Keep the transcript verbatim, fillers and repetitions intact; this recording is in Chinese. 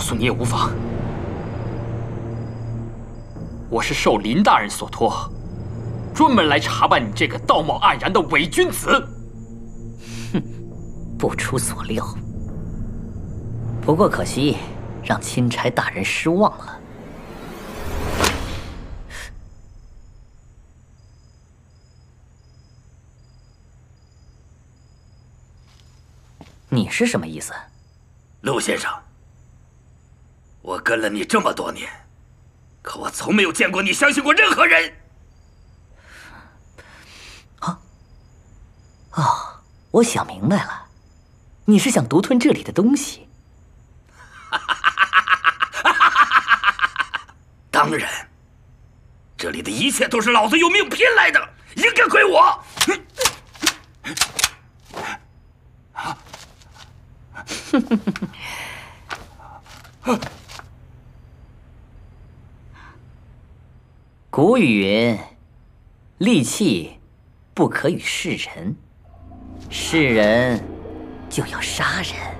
诉你也无妨。我是受林大人所托，专门来查办你这个道貌岸然的伪君子。 哼，不出所料。不过可惜，让钦差大人失望了。你是什么意思？ 陆先生，我跟了你这么多年，可我从没有见过你相信过任何人。 啊？哦，我想明白了，你是想独吞这里的东西。 当然，这里的一切都是老子用命拼来的，应该归我。 古语云：“利器不可与世人，世人就要杀人。”